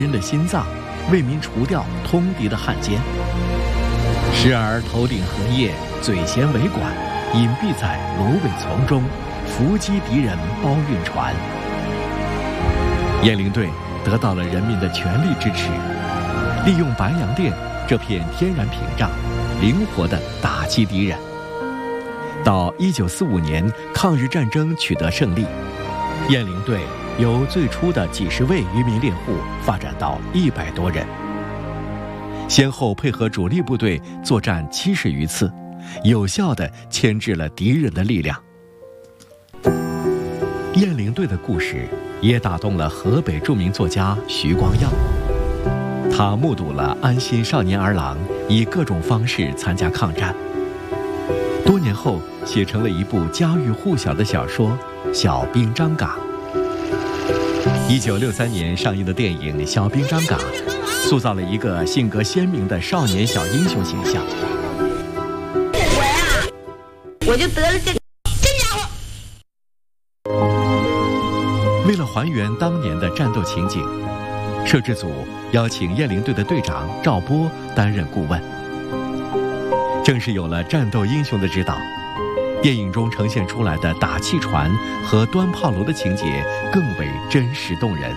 人的心脏，为民除掉通敌的汉奸。时而头顶荷叶，嘴衔尾管，隐蔽在芦苇丛中，伏击敌人包运船。雁翎队得到了人民的全力支持，利用白洋淀这片天然屏障，灵活地打击敌人。到1945年，抗日战争取得胜利，雁翎队由最初的几十位渔民猎户发展到100多人，先后配合主力部队作战70余次，有效地牵制了敌人的力量。雁翎队的故事也打动了河北著名作家徐光耀，他目睹了安心少年儿郎以各种方式参加抗战，多年后写成了一部家喻户晓的小说《小兵张嘎》。1963年上映的电影《小兵张嘎》塑造了一个性格鲜明的少年小英雄形象。 我就得了这家伙。 为了还原当年的战斗情景，摄制组邀请雁翎队的队长赵波担任顾问。正是有了战斗英雄的指导，电影中呈现出来的打气船和端炮楼的情节更为真实动人。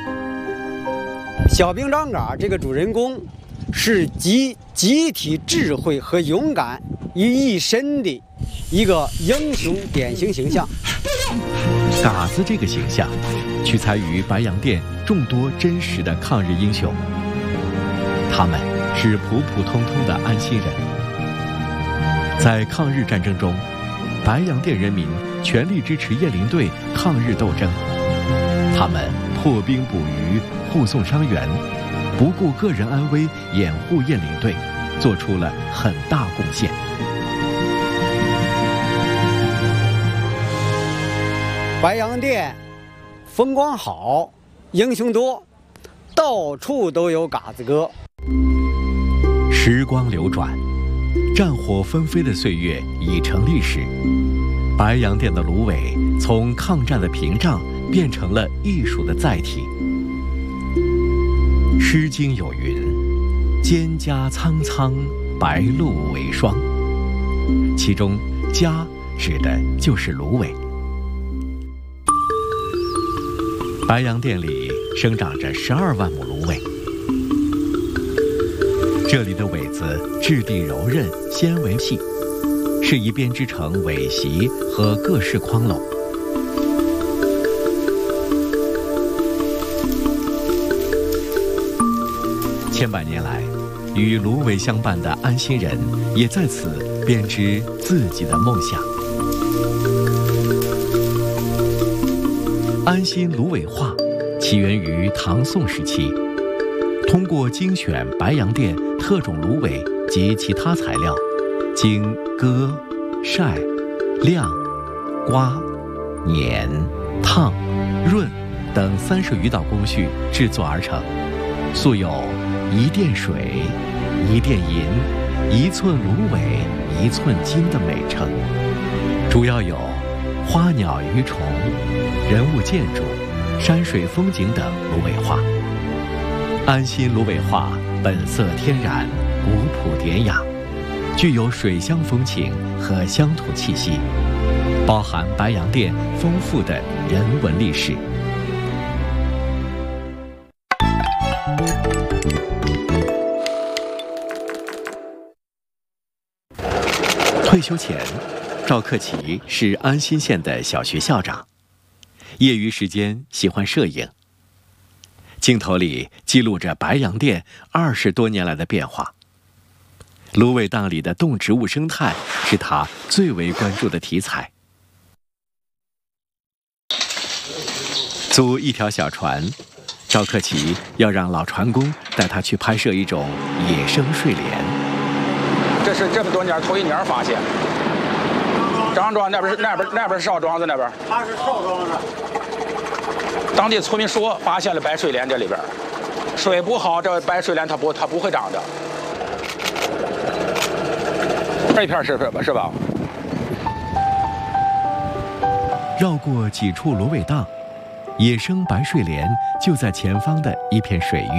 小兵张嘎这个主人公是集体智慧和勇敢于一身的一个英雄典型形象。 嘎子这个形象取材于白洋淀众多真实的抗日英雄，他们是普普通通的安心人。在抗日战争中，白洋淀人民全力支持雁翎队抗日斗争，他们破冰捕鱼，护送伤员，不顾个人安危，掩护雁翎队，做出了很大贡献。 白洋淀风光好，英雄多，到处都有嘎子哥。 时光流转，战火纷飞的岁月已成历史。白洋淀的芦苇从抗战的屏障变成了艺术的载体。《诗经》有云：“蒹葭苍苍，白露为霜。”其中“葭”指的就是芦苇。白洋淀里生长着12万亩芦苇，这里的苇子质地柔韧，纤维细，适宜编织成苇席和各式筐篓。千百年来，与芦苇相伴的安心人也在此编织自己的梦想。安心芦苇画起源于唐宋时期，通过精选白洋淀特种芦苇及其他材料，经割、晒、晾、刮、碾、烫、润等30余道工序制作而成，素有1锭水、1锭银、1寸芦苇、1寸金的美称。主要有花鸟鱼虫、人物建筑、山水风景等芦苇画。安心芦苇画本色天然，古朴典雅，具有水乡风情和乡土气息，包含白洋淀丰富的人文历史。退休前，赵克奇是安心县的小学校长，业余时间喜欢摄影。镜头里记录着白洋淀20多年来的变化。芦苇荡里的动植物生态是他最为关注的题材。租一条小船，赵克奇要让老船工带他去拍摄一种野生睡莲。 这是这么多年头一年发现。张庄那边是邵庄子那边。他是邵庄子。当地村民说发现了白睡莲这里边，水不好，这白睡莲它不会长的。这片是吧？ 绕过几处芦苇荡，野生白睡莲就在前方的一片水域。